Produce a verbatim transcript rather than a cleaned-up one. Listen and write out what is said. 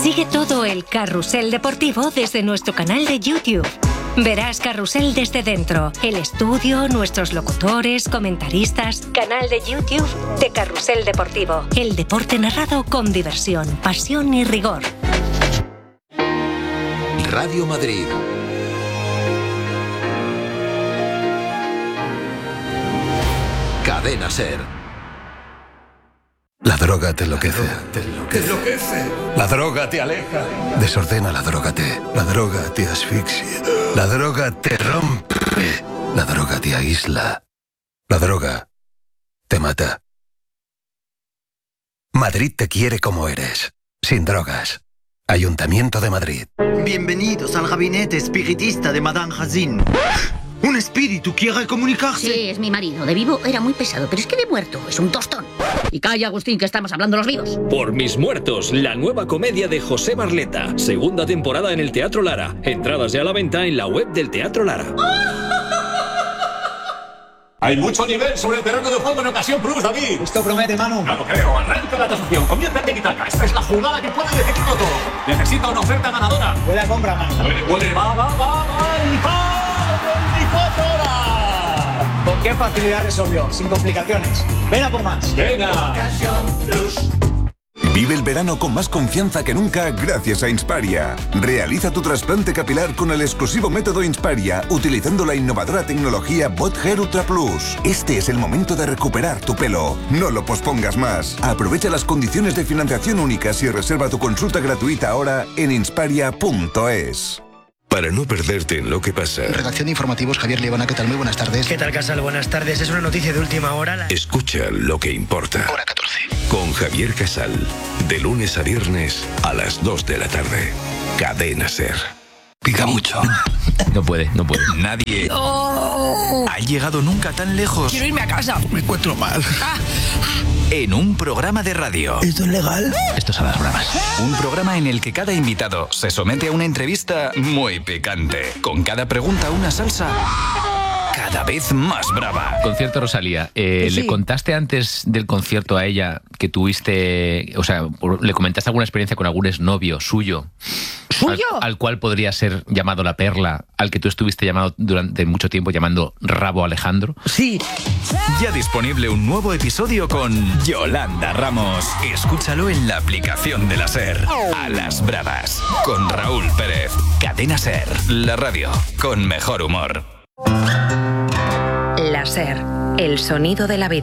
Sigue todo el carrusel deportivo desde nuestro canal de YouTube. Verás Carrusel desde dentro, el estudio, nuestros locutores, comentaristas. Canal de YouTube de Carrusel Deportivo. El deporte narrado con diversión, pasión y rigor. Radio Madrid. Cadena SER. La droga te enloquece. Te enloquece. La droga te aleja. Desordena la droga te. La droga te asfixia. La droga te rompe. La droga te aísla. La droga te mata. Madrid te quiere como eres. Sin drogas. Ayuntamiento de Madrid. Bienvenidos al gabinete espiritista de Madame Hazin. ¿Un espíritu quiere comunicarse? Sí, es mi marido. De vivo era muy pesado, pero es que de muerto es un tostón. Y calla, Agustín, que estamos hablando los vivos. Por mis muertos, la nueva comedia de José Barleta. Segunda temporada en el Teatro Lara. Entradas ya a la venta en la web del Teatro Lara. Hay mucho nivel sobre el terreno de juego en ocasión plus, David. Esto promete, Manu. Claro, creo. Arranca la tasación. Comienza el tiki-taka. Esta es la jugada que puede decidirlo todo. Necesita una oferta ganadora. Buena compra, Manu. Puede, puede. Va, va, va, va. ¡Y va! veinticuatro horas! ¿Con qué facilidad resolvió? Sin complicaciones. Ven a por más. Venga. Vive el verano con más confianza que nunca gracias a Insparia. Realiza tu trasplante capilar con el exclusivo método Insparia, utilizando la innovadora tecnología BotHair Ultra Plus. Este es el momento de recuperar tu pelo. No lo pospongas más. Aprovecha las condiciones de financiación únicas y reserva tu consulta gratuita ahora en insparia punto es. Para no perderte en lo que pasa. Redacción de informativos, Javier Liebana, ¿qué tal? Muy buenas tardes. ¿Qué tal, Casal? Buenas tardes. Es una noticia de última hora. La... Escucha lo que importa. Hora catorce. Con Javier Casal. De lunes a viernes a las dos de la tarde. Cadena SER. Pica mucho. No puede, no puede. Nadie oh. ha llegado nunca tan lejos. Quiero irme a casa. Me encuentro mal. Ah, ah. En un programa de radio. ¿Esto es legal? Esto es a las bravas. Un programa en el que cada invitado se somete a una entrevista muy picante. Con cada pregunta una salsa cada vez más brava. Concierto Rosalía. Eh, sí. ¿Le contaste antes del concierto a ella que tuviste, o sea, le comentaste alguna experiencia con algún exnovio suyo? ¿Suyo? Al, al cual podría ser llamado La Perla, al que tú estuviste llamado durante mucho tiempo llamando Rabo Alejandro. Sí. Ya disponible un nuevo episodio con Yolanda Ramos. Escúchalo en la aplicación de la SER. A las bravas. Con Raúl Pérez. Cadena SER. La radio con mejor humor. La SER. El sonido de la vida.